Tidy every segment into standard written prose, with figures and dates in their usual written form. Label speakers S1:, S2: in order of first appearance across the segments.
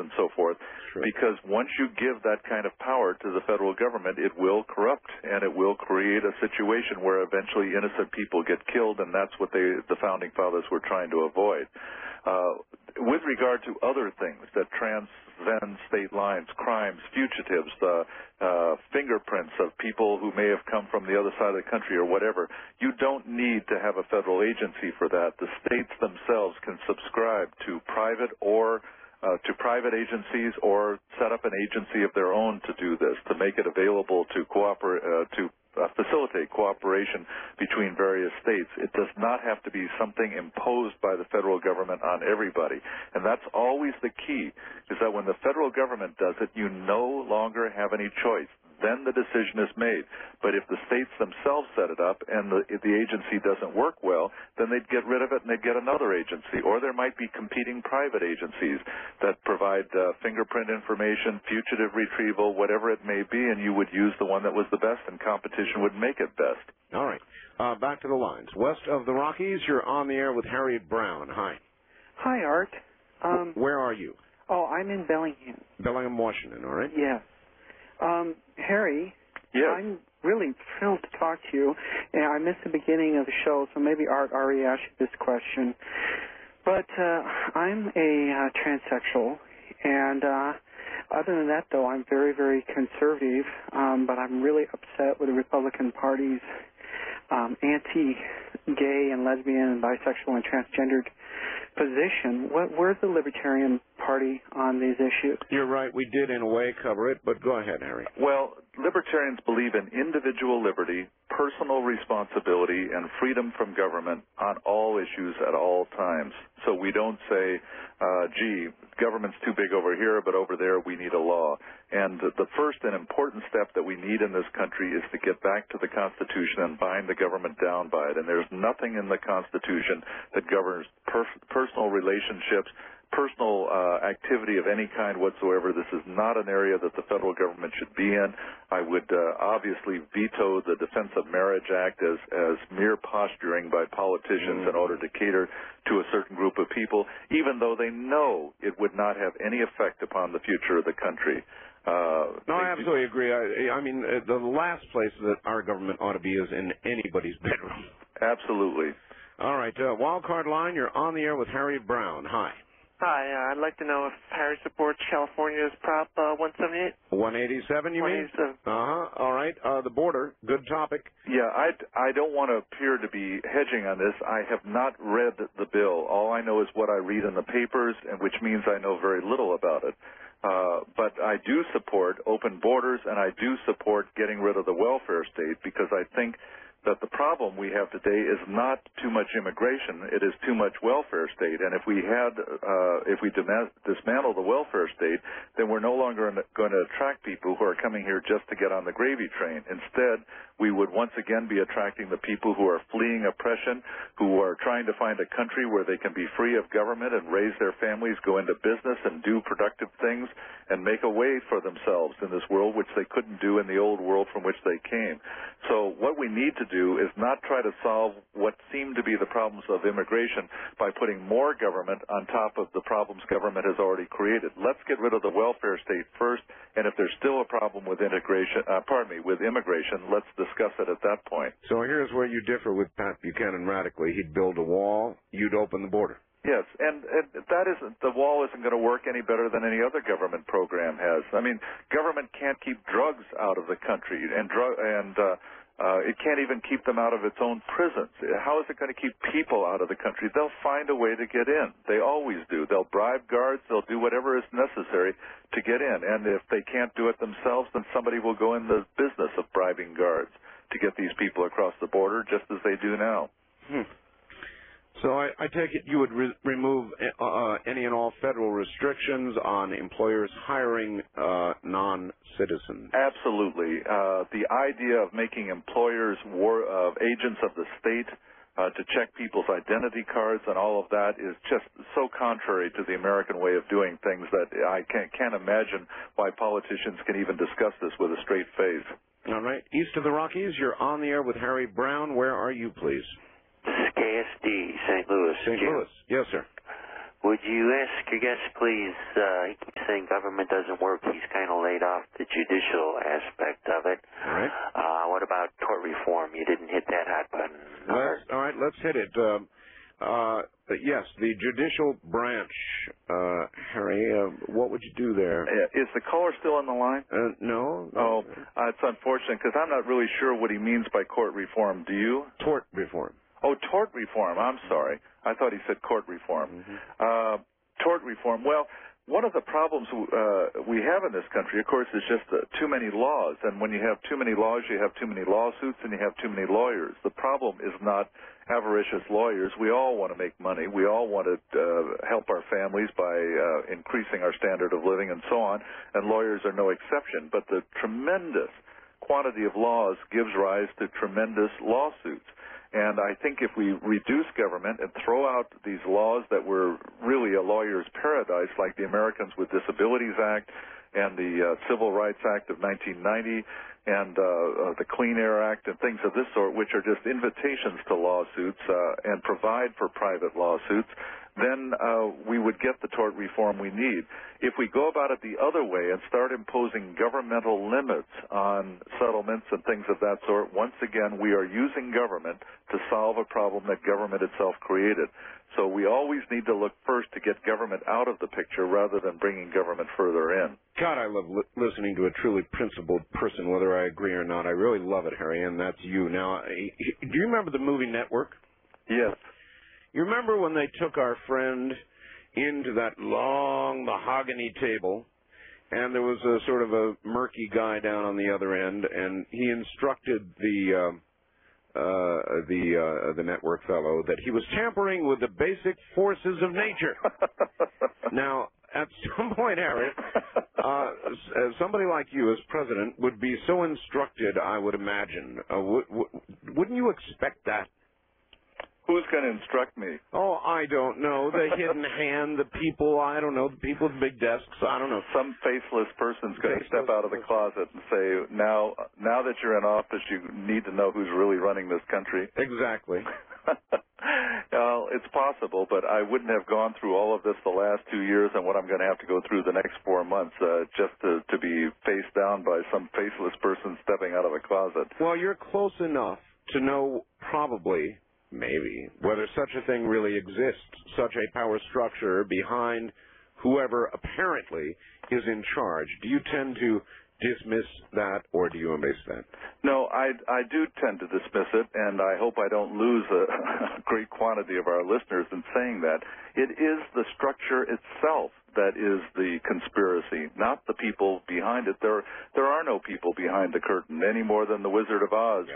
S1: and so forth.
S2: Sure.
S1: Because once you give that kind of power to the federal government, it will corrupt, and it will create a situation where eventually innocent people get killed, and that's what the Founding Fathers were trying to avoid. With regard to other things that transcend state lines, crimes, fugitives, fingerprints of people who may have come from the other side of the country or whatever, you don't need to have a federal agency for that. The states themselves can subscribe to private agencies or set up an agency of their own to do this, to make it available to facilitate cooperation between various states. It does not have to be something imposed by the federal government on everybody. And that's always the key, is that when the federal government does it, you no longer have any choice. Then the decision is made. But if the states themselves set it up and the agency doesn't work well, then they'd get rid of it and they'd get another agency. Or there might be competing private agencies that provide fingerprint information, fugitive retrieval, whatever it may be, and you would use the one that was the best, and competition would make it best.
S2: All right. Back to the lines. West of the Rockies, you're on the air with Harriet Brown. Hi.
S3: Hi, Art.
S2: Where are you?
S3: Oh, I'm in Bellingham.
S2: Bellingham, Washington, all right?
S3: Yes. Harry,
S1: yes.
S3: I'm really thrilled to talk to you. And I missed the beginning of the show, so maybe Art already asked you this question. But I'm a transsexual, and other than that, though, I'm very, very conservative, but I'm really upset with the Republican Party's anti-gay and lesbian and bisexual and transgendered position. Where's the Libertarian Party on these issues?
S2: You're right. We did, in a way, cover it, but go ahead, Harry.
S1: Well, libertarians believe in individual liberty, personal responsibility, and freedom from government on all issues at all times. So we don't say, gee, government's too big over here, but over there we need a law. And the first and important step that we need in this country is to get back to the Constitution and bind the government down by it. And there's nothing in the Constitution that governs personal relationships, personal activity of any kind whatsoever. This is not an area that the federal government should be in. I would obviously veto the Defense of Marriage Act as mere posturing by politicians in order to cater to a certain group of people, even though they know it would not have any effect upon the future of the country.
S2: No, I absolutely agree. I mean, the last place that our government ought to be is in anybody's bedroom.
S1: Absolutely.
S2: All right. Wildcard line, you're on the air with Harriet Brown. Hi.
S4: Hi, I'd like to know if Harry supports California's Prop 178.
S2: 187, you mean?
S4: 187.
S2: All right. The border, good topic.
S1: Yeah, I don't want to appear to be hedging on this. I have not read the bill. All I know is what I read in the papers, and which means I know very little about it. But I do support open borders, and I do support getting rid of the welfare state, because I think that the problem we have today is not too much immigration, it is too much welfare state. And if we dismantle the welfare state, then we're no longer going to attract people who are coming here just to get on the gravy train. Instead, we would once again be attracting the people who are fleeing oppression, who are trying to find a country where they can be free of government and raise their families, go into business and do productive things and make a way for themselves in this world, which they couldn't do in the old world from which they came. So what we need to do is not try to solve what seem to be the problems of immigration by putting more government on top of the problems government has already created. Let's get rid of the welfare state first, and if there's still a problem with with immigration, let's discuss it at that point.
S2: So here's where you differ with Pat Buchanan radically. He'd build a wall, you'd open the border.
S1: Yes, and the wall isn't going to work any better than any other government program has. I mean, government can't keep drugs out of the country, and it can't even keep them out of its own prisons. How is it going to keep people out of the country? They'll find a way to get in. They always do. They'll bribe guards. They'll do whatever is necessary to get in. And if they can't do it themselves, then somebody will go in the business of bribing guards to get these people across the border, just as they do now.
S2: So I take it you would remove any and all federal restrictions on employers hiring non-citizens.
S1: Absolutely. The idea of making employers agents of the state to check people's identity cards and all of that is just so contrary to the American way of doing things that I can't imagine why politicians can even discuss this with a straight face.
S2: All right. East of the Rockies, you're on the air with Harry Brown. Where are you, please?
S5: KSD, St. Louis.
S2: St. Louis. Yes, sir.
S5: Would you ask your guest, please, he keeps saying government doesn't work. He's kind of laid off the judicial aspect of it.
S2: All right.
S5: What about tort reform? You didn't hit that hot button.
S2: All right, let's hit it. Yes, the judicial branch, Harry, what would you do there?
S1: Is the caller still on the line?
S2: No.
S1: Oh, it's unfortunate because I'm not really sure what he means by court reform. Do you?
S2: Tort reform.
S1: Oh, tort reform. I'm sorry. I thought he said court reform.
S2: Mm-hmm.
S1: Tort reform. Well, one of the problems we have in this country, of course, is just too many laws. And when you have too many laws, you have too many lawsuits and you have too many lawyers. The problem is not avaricious lawyers. We all want to make money. We all want to help our families by increasing our standard of living and so on. And lawyers are no exception. But the tremendous quantity of laws gives rise to tremendous lawsuits. And I think if we reduce government and throw out these laws that were really a lawyer's paradise, like the Americans with Disabilities Act and the Civil Rights Act of 1990 and the Clean Air Act and things of this sort, which are just invitations to lawsuits and provide for private lawsuits, then we would get the tort reform we need. If we go about it the other way and start imposing governmental limits on settlements and things of that sort, once again, we are using government to solve a problem that government itself created. So we always need to look first to get government out of the picture rather than bringing government further in.
S2: God, I love listening to a truly principled person, whether I agree or not. I really love it, Harry, and that's you. Now, do you remember the movie Network?
S1: Yes.
S2: You remember when they took our friend into that long mahogany table, and there was a sort of a murky guy down on the other end, and he instructed the network fellow that he was tampering with the basic forces of nature. Now, at some point, Harry, somebody like you as president would be so instructed, I would imagine. Wouldn't you expect that?
S1: Who's going to instruct me?
S2: Oh, I don't know. The hidden hand, the people, I don't know, the people with big desks, I don't know.
S1: Some faceless person's going to step out of the closet and say, now that you're in office, you need to know who's really running this country.
S2: Exactly.
S1: Well, it's possible, but I wouldn't have gone through all of this the last 2 years and what I'm going to have to go through the next 4 months just to be faced down by some faceless person stepping out of a closet.
S2: Well, you're close enough to know probably, maybe, whether such a thing really exists, such a power structure behind whoever apparently is in charge. Do you tend to dismiss that, or do you embrace that?
S1: No, I do tend to dismiss it, and I hope I don't lose a great quantity of our listeners in saying that. It is the structure itself that is the conspiracy, not the people behind it. There are no people behind the curtain any more than the Wizard of Oz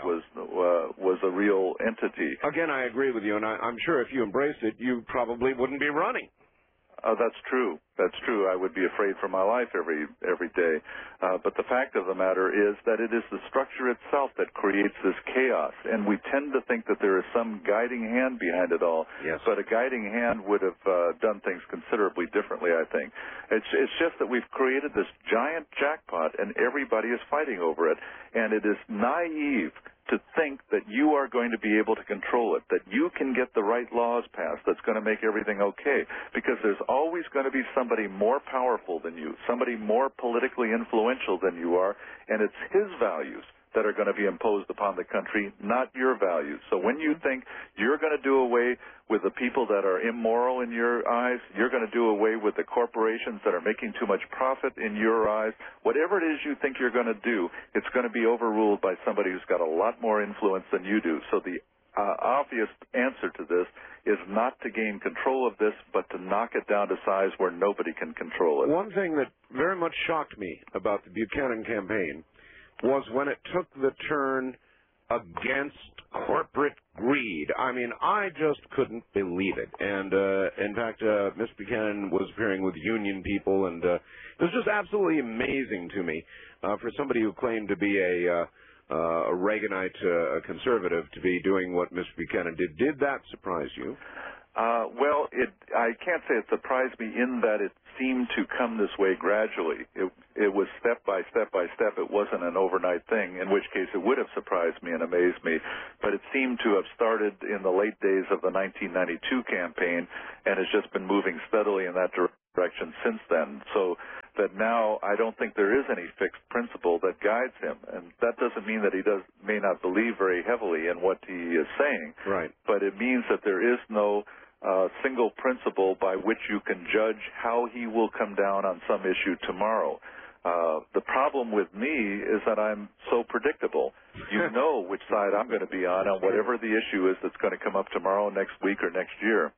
S1: was a real entity.
S2: Again, I agree with you, and I'm sure if you embraced it, you probably wouldn't be running.
S1: That's true. That's true. I would be afraid for my life every day. But the fact of the matter is that it is the structure itself that creates this chaos, and we tend to think that there is some guiding hand behind it all.
S2: Yes.
S1: But a guiding hand would have done things considerably differently, I think. It's just that we've created this giant jackpot, and everybody is fighting over it, and it is naive to think that you are going to be able to control it, that you can get the right laws passed that's going to make everything okay, because there's always going to be somebody more powerful than you, somebody more politically influential than you are, and it's his values that are going to be imposed upon the country, not your values. So when you think you're going to do away with the people that are immoral in your eyes, you're going to do away with the corporations that are making too much profit in your eyes, whatever it is you think you're going to do, it's going to be overruled by somebody who's got a lot more influence than you do. So the obvious answer to this is not to gain control of this, but to knock it down to size where nobody can control it.
S2: One thing that very much shocked me about the Buchanan campaign was when it took the turn against corporate greed. I mean, I just couldn't believe it. And, in fact, Ms. Buchanan was appearing with union people, and it was just absolutely amazing to me for somebody who claimed to be a Reaganite, a conservative, to be doing what Ms. Buchanan did. Did that surprise you?
S1: Well, I can't say it surprised me in that it seemed to come this way gradually. It was step by step by step. It wasn't an overnight thing, in which case it would have surprised me and amazed me. But it seemed to have started in the late days of the 1992 campaign and has just been moving steadily in that direction since then. So that now I don't think there is any fixed principle that guides him. And that doesn't mean that he may not believe very heavily in what he is saying.
S2: Right. But
S1: it means that there is no single principle by which you can judge how he will come down on some issue tomorrow. The problem with me is that I'm so predictable. You know which side I'm going to be on whatever the issue is that's going to come up tomorrow, next week, or next year.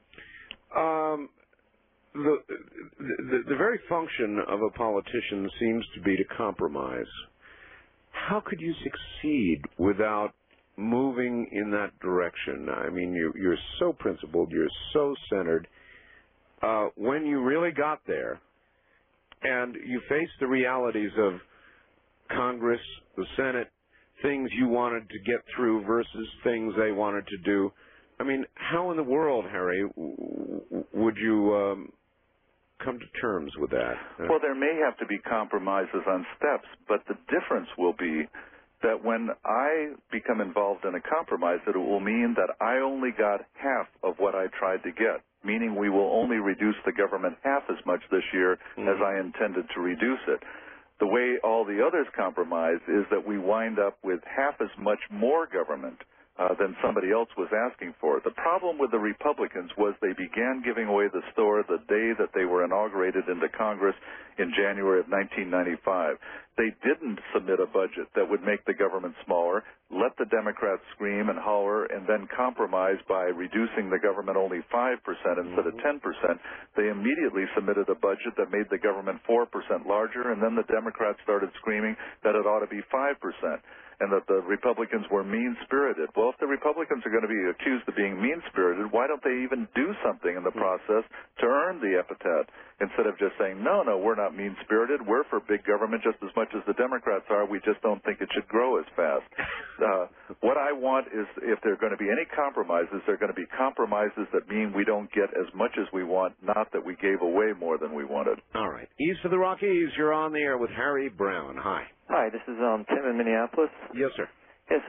S2: The very function of a politician seems to be to compromise. How could you succeed without moving in that direction? I mean, you're so principled, you're so centered. When you really got there and you faced the realities of Congress, the Senate, things you wanted to get through versus things they wanted to do, I mean, how in the world, Harry, would you come to terms with that?
S1: Well, there may have to be compromises on steps, but the difference will be that when I become involved in a compromise, that it will mean that I only got half of what I tried to get, meaning we will only reduce the government half as much this year as I intended to reduce it. The way all the others compromise is that we wind up with half as much more government than somebody else was asking for. The problem with the Republicans was they began giving away the store the day that they were inaugurated into Congress in January of 1995. They didn't submit a budget that would make the government smaller, let the Democrats scream and holler, and then compromise by reducing the government only 5% instead of 10%. They immediately submitted a budget that made the government 4% larger, and then the Democrats started screaming that it ought to be 5%. And that the Republicans were mean-spirited. Well, if the Republicans are going to be accused of being mean-spirited, why don't they even do something in the process to earn the epithet instead of just saying, no, we're not mean-spirited. We're for big government just as much as the Democrats are. We just don't think it should grow as fast. What I want is if there are going to be any compromises, there are going to be compromises that mean we don't get as much as we want, not that we gave away more than we wanted.
S2: All right. East of the Rockies, you're on the air with Harry Brown. Hi.
S6: Hi, this is Tim in Minneapolis.
S2: Yes, sir.
S6: Yes,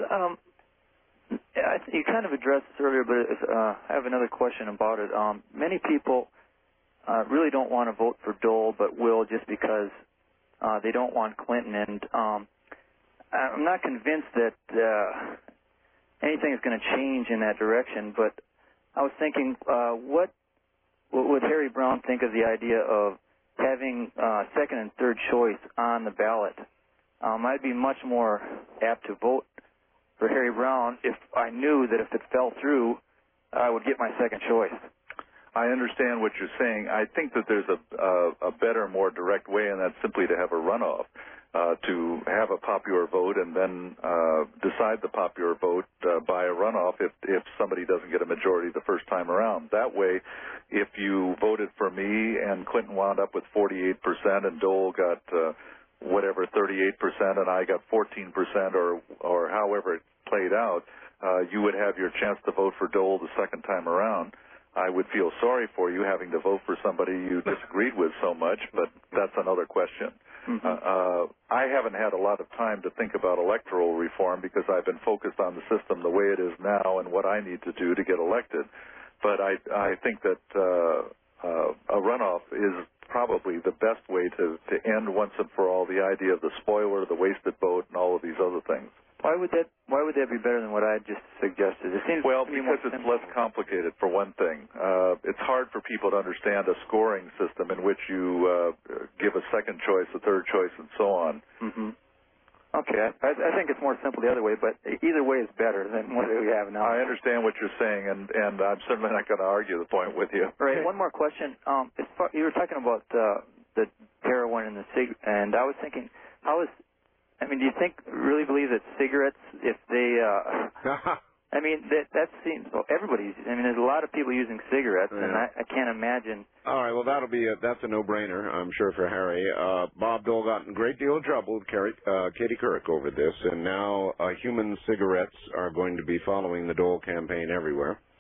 S6: you kind of addressed this earlier, but I have another question about it. Many people really don't want to vote for Dole, but will just because they don't want Clinton. And I'm not convinced that anything is going to change in that direction, but I was thinking, what would Harry Brown think of the idea of having second and third choice on the ballot? I'd be much more apt to vote for Harry Brown if I knew that if it fell through, I would get my second choice.
S1: I understand what you're saying. I think that there's a better, more direct way, and that's simply to have a runoff, to have a popular vote and then decide the popular vote by a runoff if somebody doesn't get a majority the first time around. That way, if you voted for me and Clinton wound up with 48% and Dole got 38% and I got 14% or however it played out, you would have your chance to vote for Dole the second time around. I would feel sorry for you having to vote for somebody you disagreed with so much, but that's another question. I haven't had a lot of time to think about electoral reform because I've been focused on the system the way it is now and what I need to do to get elected. But I think that a runoff is probably the best way to end once and for all the idea of the spoiler, the wasted vote, and all of these other things.
S6: Why would that be better than what I just suggested? It seems
S1: because it's less complicated, for one thing. It's hard for people to understand a scoring system in which you give a second choice, a third choice, and so on.
S6: Okay, I think it's more simple the other way, but either way is better than what we have now.
S1: I understand what you're saying, and I'm certainly not going to argue the point with you.
S6: Right. One more question. You were talking about the heroin and the cig, and I was thinking, do you really believe that cigarettes, if they, that seems, everybody's, there's a lot of people using cigarettes, and I can't imagine. All
S2: right, well, that's a no-brainer, I'm sure, for Harry. Bob Dole got in a great deal of trouble with Katie Couric over this, and now human cigarettes are going to be following the Dole campaign everywhere.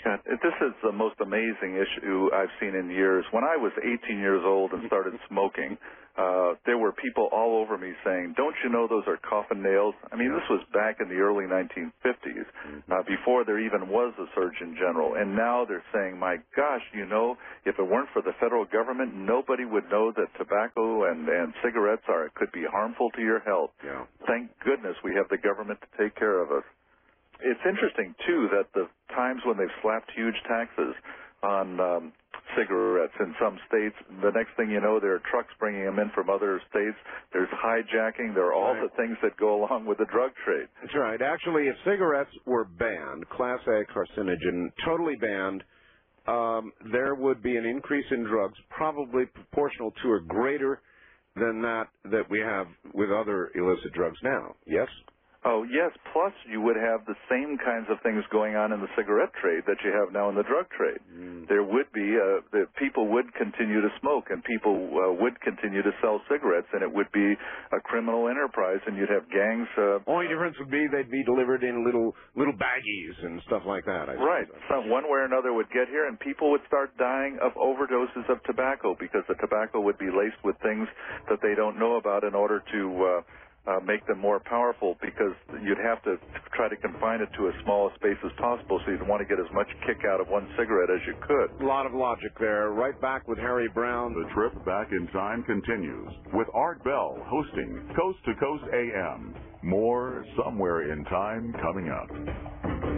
S1: God, this is the most amazing issue I've seen in years. When I was 18 years old and started smoking, there were people all over me saying, don't you know those are coffin nails? I mean, this was back in the early 1950s, before there even was a Surgeon General. And now they're saying, my gosh, you know, if it weren't for the federal government, nobody would know that tobacco and cigarettes could be harmful to your health.
S2: Yeah.
S1: Thank goodness we have the government to take care of us. It's interesting, too, that the times when they've slapped huge taxes on cigarettes in some states, the next thing you know, there are trucks bringing them in from other states. There's hijacking. There are all the things that go along with the drug trade.
S2: That's right. Actually, if cigarettes were banned, Class A carcinogen, totally banned, there would be an increase in drugs probably proportional to or greater than that we have with other illicit drugs now. Yes?
S1: Oh, yes. Plus, you would have the same kinds of things going on in the cigarette trade that you have now in the drug trade. There would be, people would continue to smoke, and people would continue to sell cigarettes, and it would be a criminal enterprise, and you'd have gangs.
S2: Only difference would be they'd be delivered in little baggies and stuff like that.
S1: Right. One way or another would get here, and people would start dying of overdoses of tobacco because the tobacco would be laced with things that they don't know about in order to make them more powerful, because you'd have to try to confine it to as small a space as possible, so you'd want to get as much kick out of one cigarette as you could.
S2: A lot of logic there. Right back with Harry Browne.
S7: The trip back in time continues with Art Bell hosting Coast to Coast AM. More Somewhere in Time coming up.